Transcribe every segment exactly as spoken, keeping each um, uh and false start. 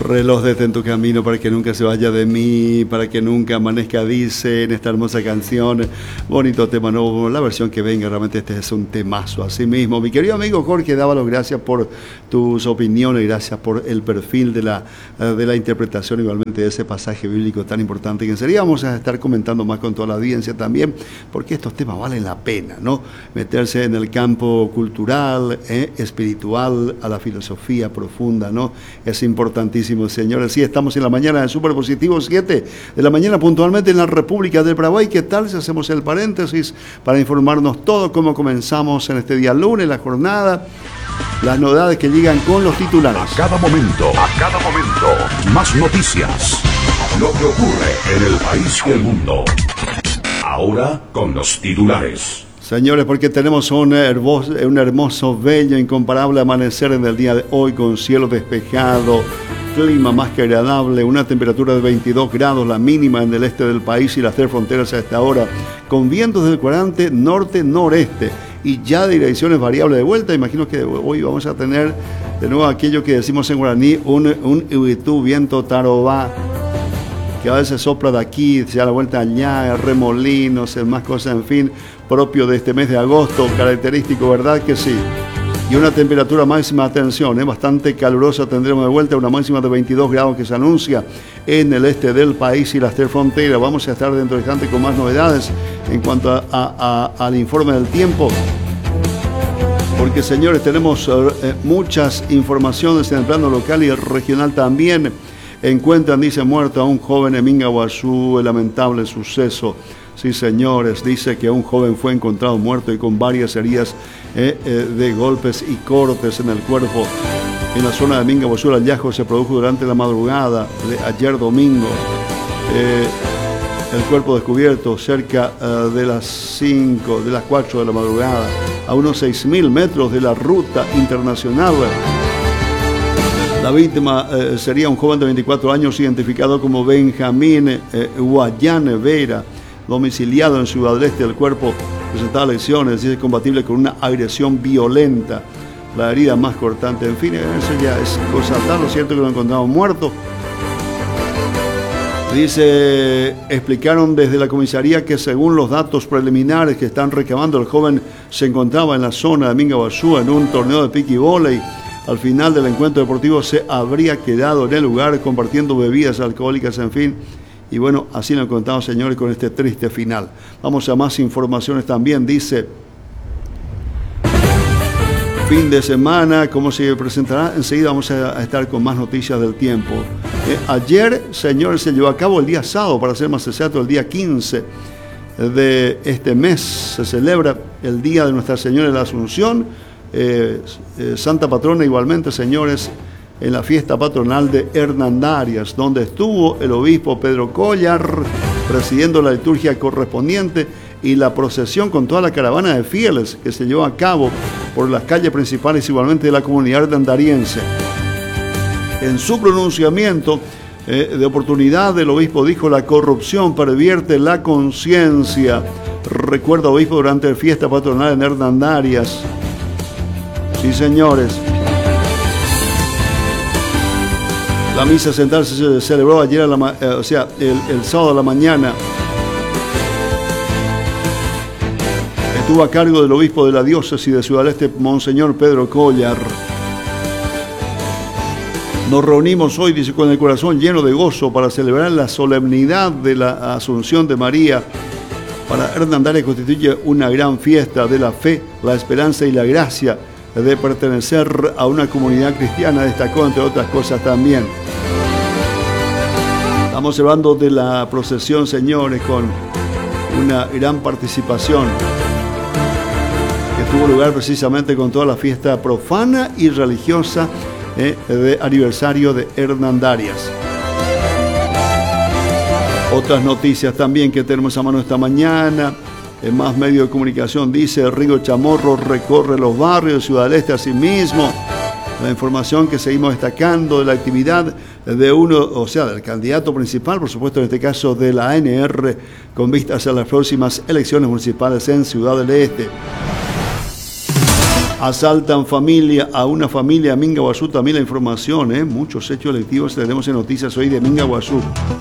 Reloj detén tu camino para que nunca se vaya de mí, para que nunca amanezca, dice en esta hermosa canción. Bonito tema, no, la versión que venga, realmente este es un temazo. Así mismo, mi querido amigo Jorge Dávalos, gracias por tus opiniones, gracias por el perfil de la, de la interpretación igualmente de ese pasaje bíblico tan importante que enseguida vamos a estar comentando más con toda la audiencia también, porque estos temas valen la pena, ¿no? Meterse en el campo cultural, eh, espiritual, a la filosofía profunda, ¿no? Es importantísimo. Señores, sí, estamos en la mañana de Super Positivo, siete de la mañana puntualmente en la República del Paraguay. ¿Qué tal si hacemos el paréntesis para informarnos todo cómo comenzamos en este día lunes, la jornada, las novedades que llegan con los titulares? A cada momento, a cada momento, más noticias. Lo que ocurre en el país y el mundo. Ahora con los titulares. Señores, porque tenemos un hermoso, un hermoso, bello, incomparable amanecer en el día de hoy con cielo despejado, clima más que agradable, una temperatura de veintidós grados, la mínima en el este del país y las tres fronteras a esta hora, con vientos del cuadrante norte-noreste y ya de direcciones variables de vuelta. Imagino que hoy vamos a tener de nuevo aquello que decimos en guaraní, un, un ibitú, viento tarobá, que a veces sopla de aquí, se da la vuelta allá, remolinos, más cosas, en fin, propio de este mes de agosto, característico, ¿verdad que sí? Y una temperatura máxima, atención, ¿eh? bastante calurosa, tendremos de vuelta una máxima de veintidós grados que se anuncia en el este del país y las tres fronteras. Vamos a estar dentro de instante con más novedades en cuanto a, a, a, al informe del tiempo, porque señores, tenemos eh, muchas informaciones en el plano local y regional también. Encuentran, dice, muerto a un joven en Mingaguazú, el lamentable suceso. Sí, señores, dice que un joven fue encontrado muerto y con varias heridas eh, eh, de golpes y cortes en el cuerpo. En la zona de Mingaguazú, el hallazgo se produjo durante la madrugada de ayer domingo. Eh, el cuerpo descubierto cerca eh, de las cinco, de las cuatro de la madrugada, a unos seis mil metros de la ruta internacional. La víctima eh, sería un joven de veinticuatro años identificado como Benjamín eh, Guayane Vera, domiciliado en Ciudad del Este. El cuerpo presentaba lesiones y es compatible con una agresión violenta. La herida más cortante, en fin, eso ya es cosa tal. Lo cierto que lo encontramos muerto. Dice, explicaron desde la comisaría que según los datos preliminares que están recabando, el joven se encontraba en la zona de Mingaguazú en un torneo de piqui vóley. Al final del encuentro deportivo se habría quedado en el lugar compartiendo bebidas alcohólicas, en fin. Y bueno, así lo contamos, señores, con este triste final. Vamos a más informaciones también. Dice, fin de semana, ¿cómo se presentará? Enseguida vamos a estar con más noticias del tiempo. Eh, ayer, señores, se llevó a cabo el día sábado, para ser más exacto, el día quince de este mes. Se celebra el Día de Nuestra Señora de la Asunción. Eh, eh, Santa Patrona igualmente, señores, en la fiesta patronal de Hernandarias, donde estuvo el obispo Pedro Collar presidiendo la liturgia correspondiente y la procesión con toda la caravana de fieles que se llevó a cabo por las calles principales igualmente de la comunidad hernandariense. En su pronunciamiento eh, de oportunidad, el obispo dijo: la corrupción pervierte la conciencia. Recuerda, obispo, durante la fiesta patronal en Hernandarias. Sí, señores. La misa central se celebró ayer, a la, eh, o sea, el, el sábado a la mañana. Estuvo a cargo del obispo de la diócesis de Ciudad del Este, Monseñor Pedro Collar. Nos reunimos hoy, dice, con el corazón lleno de gozo para celebrar la solemnidad de la Asunción de María. Para Hernandarias constituye una gran fiesta de la fe, la esperanza y la gracia de pertenecer a una comunidad cristiana, destacó entre otras cosas también. Estamos hablando de la procesión, señores, con una gran participación que tuvo lugar precisamente con toda la fiesta profana y religiosa eh, de aniversario de Hernandarias. Otras noticias también que tenemos a mano esta mañana. En más medios de comunicación dice, Rigo Chamorro recorre los barrios de Ciudad del Este. Asimismo, la información que seguimos destacando de la actividad de uno, o sea, del candidato principal, por supuesto, en este caso de la A N R, con vistas a las próximas elecciones municipales en Ciudad del Este. Asaltan familia a una familia a Mingaguazú, también la información, ¿eh? Muchos hechos delictivos tenemos en noticias hoy de Mingaguazú.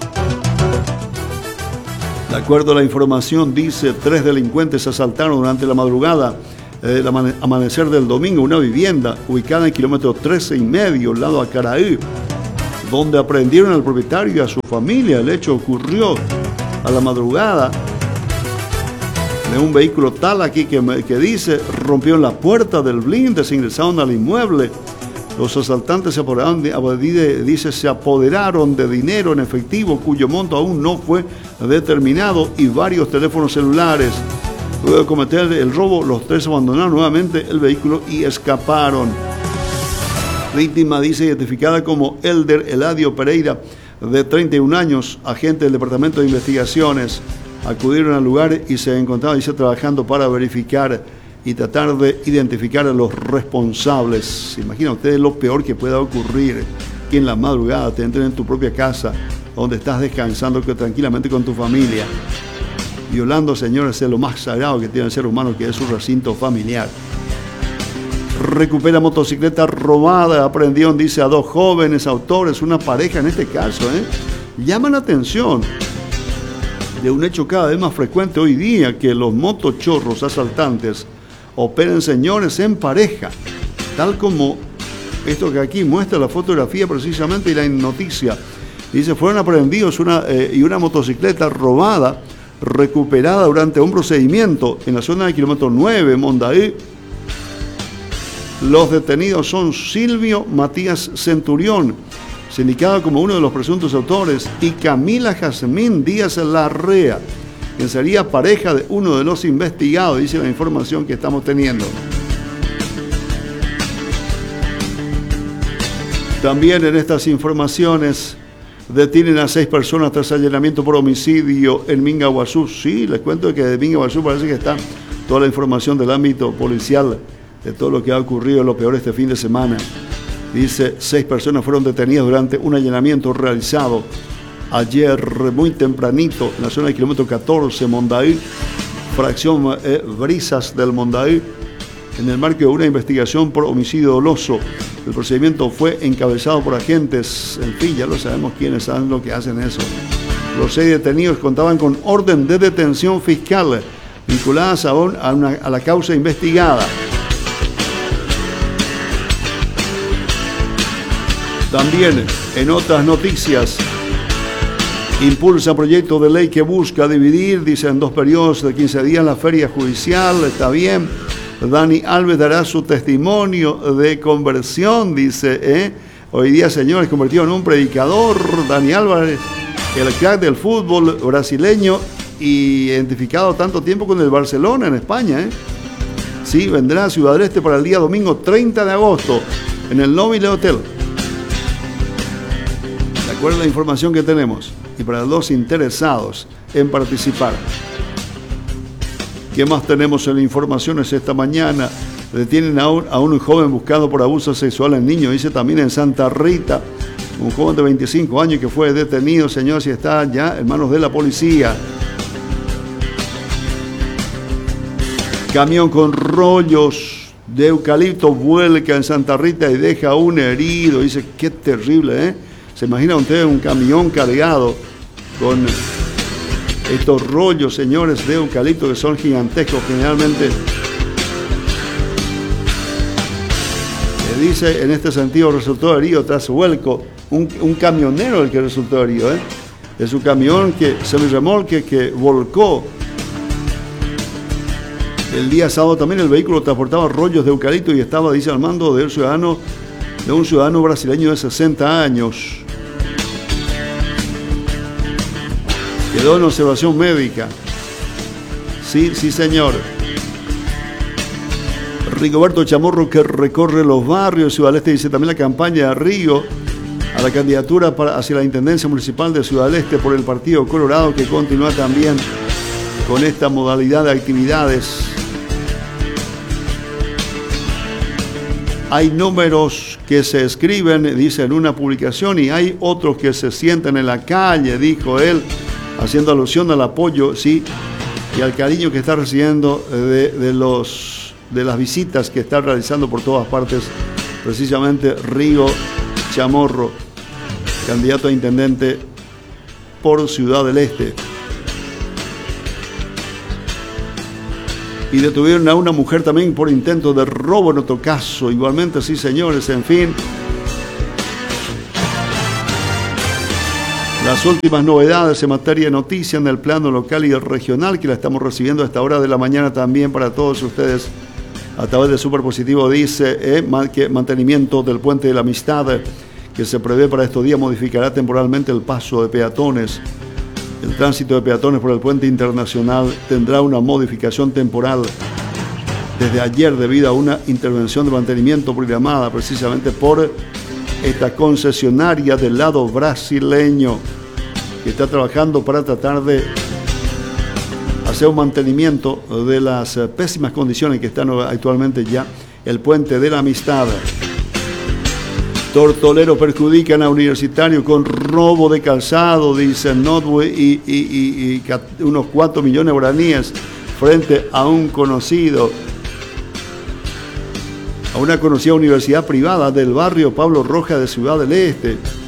De acuerdo a la información, dice, tres delincuentes asaltaron durante la madrugada, eh, el amanecer del domingo, una vivienda ubicada en el kilómetro trece y medio, lado a Caraí, donde aprendieron al propietario y a su familia. El hecho ocurrió a la madrugada de un vehículo tal aquí que, me, que dice, rompieron la puerta del blinde, se ingresaron al inmueble. Los asaltantes se apoderaron, de, dice, se apoderaron de dinero en efectivo cuyo monto aún no fue determinado y varios teléfonos celulares. Luego de cometer el robo, los tres abandonaron nuevamente el vehículo y escaparon. Víctima, dice, identificada como Elder Eladio Pereira, de treinta y un años, agente del Departamento de Investigaciones. Acudieron al lugar y se encontraba, dice, trabajando para verificar y tratar de identificar a los responsables. ¿Se imaginan ustedes lo peor que pueda ocurrir? Que en la madrugada te entren en tu propia casa, donde estás descansando que tranquilamente con tu familia, violando, señores, de lo más sagrado que tiene el ser humano, que es su recinto familiar. Recupera motocicleta robada, aprendieron, dice, a dos jóvenes autores, una pareja en este caso, ¿eh? Llama la atención de un hecho cada vez más frecuente hoy día, que los motochorros asaltantes operen, señores, en pareja, tal como esto que aquí muestra la fotografía precisamente y la noticia. Dice, fueron aprehendidos una, eh, y una motocicleta robada, recuperada durante un procedimiento en la zona del kilómetro nueve, Mondaí. Los detenidos son Silvio Matías Centurión, sindicado como uno de los presuntos autores, y Camila Jazmín Díaz Larrea, quien sería pareja de uno de los investigados, dice la información que estamos teniendo. También en estas informaciones, detienen a seis personas tras allanamiento por homicidio en Mingaguazú. Sí, les cuento que de Mingaguazú parece que está toda la información del ámbito policial, de todo lo que ha ocurrido, lo peor este fin de semana. Dice, seis personas fueron detenidas durante un allanamiento realizado ayer muy tempranito en la zona del kilómetro catorce, Mondaí, fracción eh, Brisas del Mondaí, en el marco de una investigación por homicidio doloso. El procedimiento fue encabezado por agentes, en fin, ya lo sabemos quiénes saben lo que hacen eso. Los seis detenidos contaban con orden de detención fiscal vinculadas a, un, a, una, a la causa investigada. También, en otras noticias, impulsa proyecto de ley que busca dividir, dice, en dos periodos de quince días la feria judicial. Está bien. Dani Alves dará su testimonio de conversión, dice, ¿eh? Hoy día, señores, convertido en un predicador. Dani Alves, el crack del fútbol brasileño, identificado tanto tiempo con el Barcelona en España, ¿eh? Sí, vendrá a Ciudad del Este para el día domingo treinta de agosto en el Nobile Hotel. De acuerdo a la información que tenemos, y para los interesados en participar. ¿Qué más tenemos en informaciones esta mañana? Detienen a un, a un joven buscado por abuso sexual en niños, dice también en Santa Rita, un joven de veinticinco años que fue detenido, señores, y está ya en manos de la policía. Camión con rollos de eucalipto vuelca en Santa Rita y deja a un herido. Dice, qué terrible, ¿eh? ¿Se imagina usted un camión cargado con estos rollos, señores, de eucalipto que son gigantescos? Generalmente, le dice, en este sentido resultó herido tras vuelco un, un camionero el que resultó herido, ¿eh? De su camión que semirremolque que volcó. El día sábado también el vehículo transportaba rollos de eucalipto y estaba, dice, al mando de un ciudadano, de un ciudadano brasileño de sesenta años. Quedó en observación médica. Sí, sí, señor. Rigoberto Chamorro, que recorre los barrios de Ciudad del Este, dice también la campaña de Rigo a la candidatura para, hacia la Intendencia Municipal de Ciudad del Este por el Partido Colorado, que continúa también con esta modalidad de actividades. Hay números que se escriben, dice, en una publicación, y hay otros que se sienten en la calle, dijo él, haciendo alusión al apoyo, sí, y al cariño que está recibiendo de, de los de las visitas que está realizando por todas partes, precisamente Rigo Chamorro, candidato a intendente por Ciudad del Este. Y detuvieron a una mujer también por intento de robo en otro caso. Igualmente, sí, señores, en fin. Las últimas novedades en materia de noticias en el plano local y regional, que la estamos recibiendo a esta hora de la mañana también para todos ustedes a través de Superpositivo. Dice eh, que mantenimiento del puente de la Amistad, que se prevé para estos días, modificará temporalmente el paso de peatones. El tránsito de peatones por el puente internacional tendrá una modificación temporal desde ayer debido a una intervención de mantenimiento programada precisamente por esta concesionaria del lado brasileño, que está trabajando para tratar de hacer un mantenimiento de las pésimas condiciones que están actualmente ya el puente de la Amistad. Tortoleros perjudican a Universitario con robo de calzado, dice Notway, y, y, y, y unos cuatro millones de guaraníes frente a un conocido, a una conocida universidad privada del barrio Pablo Rojas de Ciudad del Este.